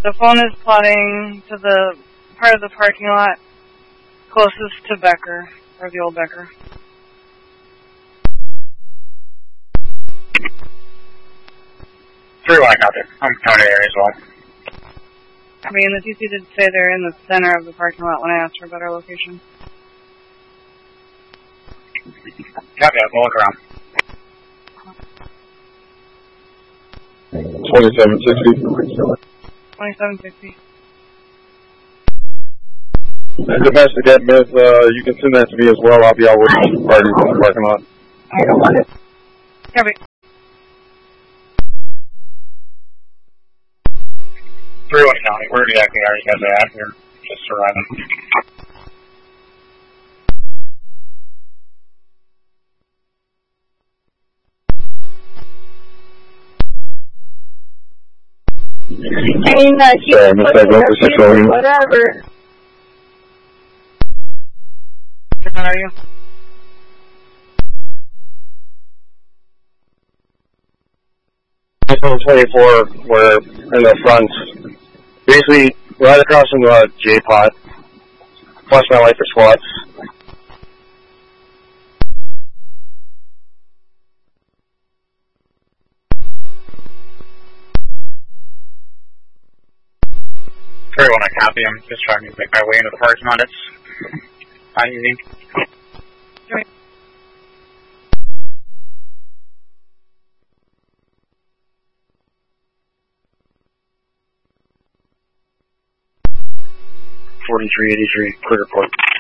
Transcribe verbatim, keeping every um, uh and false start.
The phone is plotting to the part of the parking lot closest to Becker, or the old Becker. three one, I got it. I'm counting area as well. I mean, the T C did say they're in the center of the parking lot when I asked for a better location. Copy, I'll look around. twenty-seven sixty. twenty-seven sixty. Domestic admins, uh, you can send that to me as well. I'll be out with the parties in the parking lot. I don't want it. Copy. three one County, where exactly are you guys at? You're just arriving. I mean, uh, she Sorry, was Miss putting Echo, her six feet, one. whatever. How are you? twenty-four, we're in the front, basically right across from the J-Pot. Flush my light for squats. three one, I copy. I'm just trying to make my way into the parking lot. It's fine, easy. forty-three eighty-three, clear report.